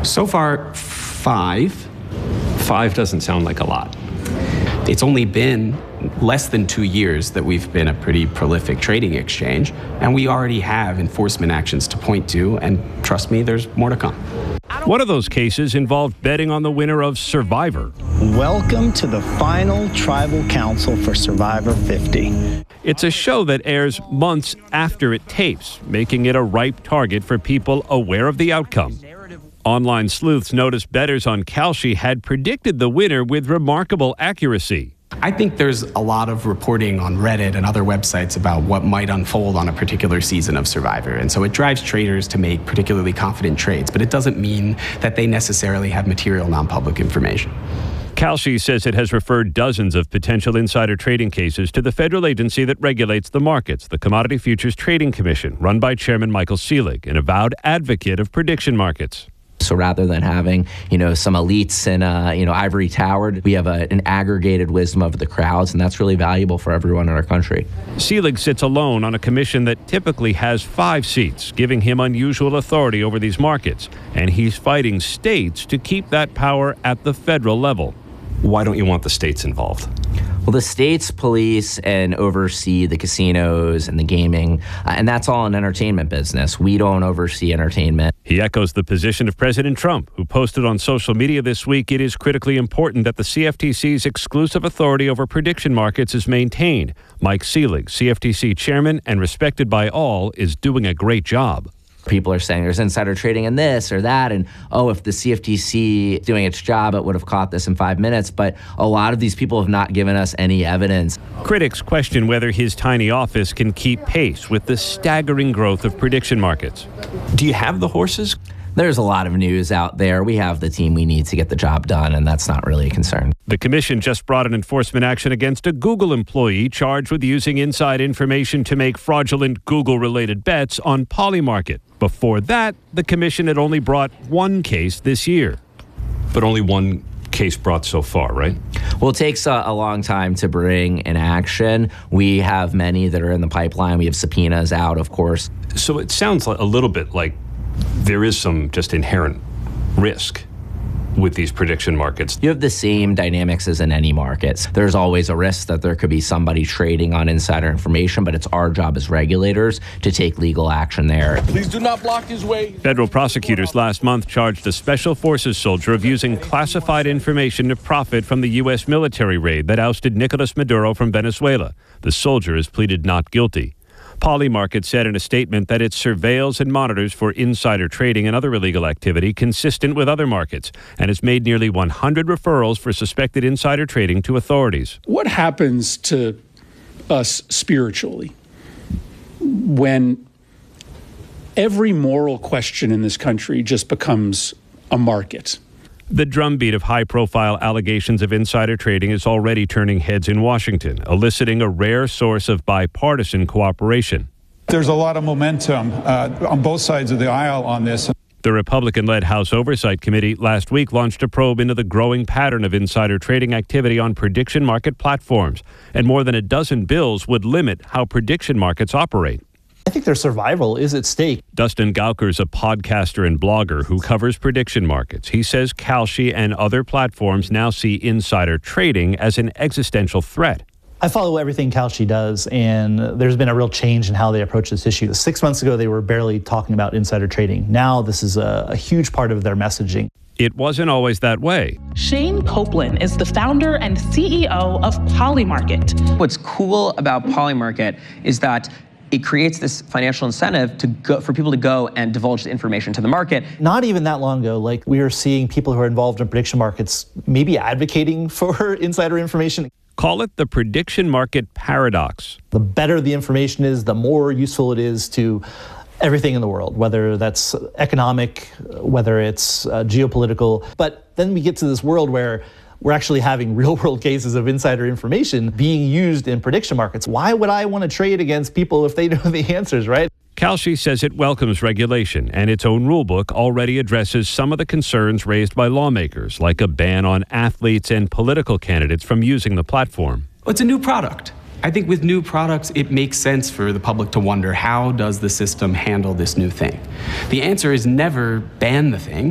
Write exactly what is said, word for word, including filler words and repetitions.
So far, five. Five doesn't sound like a lot. It's only been less than two years that we've been a pretty prolific trading exchange, and we already have enforcement actions to point to, and trust me, there's more to come. One of those cases involved betting on the winner of Survivor. Welcome to the final Tribal Council for Survivor fifty. It's a show that airs months after it tapes, making it a ripe target for people aware of the outcome. Online sleuths noticed bettors on Kalshi had predicted the winner with remarkable accuracy. I think there's a lot of reporting on Reddit and other websites about what might unfold on a particular season of Survivor. And so it drives traders to make particularly confident trades, but it doesn't mean that they necessarily have material non-public information. Kalshi says it has referred dozens of potential insider trading cases to the federal agency that regulates the markets, the Commodity Futures Trading Commission, run by Chairman Michael Selig, an avowed advocate of prediction markets. So rather than having, you know, some elites in, uh, you know, ivory towered, we have a, an aggregated wisdom of the crowds, and that's really valuable for everyone in our country. Selig sits alone on a commission that typically has five seats, giving him unusual authority over these markets. And he's fighting states to keep that power at the federal level. Why don't you want the states involved? Well, the states police and oversee the casinos and the gaming, uh, and that's all an entertainment business. We don't oversee entertainment. He echoes the position of President Trump, who posted on social media this week it is critically important that the C F T C's exclusive authority over prediction markets is maintained. Mike Selig, C F T C chairman and respected by all, is doing a great job. People are saying there's insider trading in this or that, and oh, if the C F T C doing its job, it would have caught this in five minutes. But a lot of these people have not given us any evidence. Critics question whether his tiny office can keep pace with the staggering growth of prediction markets. Do you have the horses? There's a lot of news out there. We have the team we need to get the job done, and that's not really a concern. The commission just brought an enforcement action against a Google employee charged with using inside information to make fraudulent Google-related bets on Polymarket. Before that, the commission had only brought one case this year. But only one case brought so far, right? Well, it takes a, a long time to bring an action. We have many that are in the pipeline. We have subpoenas out, of course. So it sounds a little bit like there is some just inherent risk with these prediction markets. You have the same dynamics as in any markets. There's always a risk that there could be somebody trading on insider information, but it's our job as regulators to take legal action there. Please do not block his way. Federal prosecutors last month charged a special forces soldier of using classified information to profit from the U S military raid that ousted Nicolas Maduro from Venezuela. The soldier has pleaded not guilty. Polymarket said in a statement that it surveils and monitors for insider trading and other illegal activity consistent with other markets and has made nearly one hundred referrals for suspected insider trading to authorities. What happens to us spiritually when every moral question in this country just becomes a market? The drumbeat of high-profile allegations of insider trading is already turning heads in Washington, eliciting a rare source of bipartisan cooperation. There's a lot of momentum uh, on both sides of the aisle on this. The Republican-led House Oversight Committee last week launched a probe into the growing pattern of insider trading activity on prediction market platforms, and more than a dozen bills would limit how prediction markets operate. I think their survival is at stake. Dustin Gauker's a podcaster and blogger who covers prediction markets. He says Kalshi and other platforms now see insider trading as an existential threat. I follow everything Kalshi does, and there's been a real change in how they approach this issue. Six months ago, they were barely talking about insider trading. Now, this is a, a huge part of their messaging. It wasn't always that way. Shane Copeland is the founder and C E O of Polymarket. What's cool about Polymarket is that it creates this financial incentive to go, for people to go and divulge the information to the market. Not even that long ago, like we were seeing people who are involved in prediction markets maybe advocating for insider information. Call it the prediction market paradox. The better the information is, the more useful it is to everything in the world, whether that's economic, whether it's uh, geopolitical. But then we get to this world where we're actually having real-world cases of insider information being used in prediction markets. Why would I want to trade against people if they know the answers, right? Kalshi says it welcomes regulation, and its own rulebook already addresses some of the concerns raised by lawmakers, like a ban on athletes and political candidates from using the platform. It's a new product. I think with new products, it makes sense for the public to wonder, how does the system handle this new thing? The answer is never ban the thing.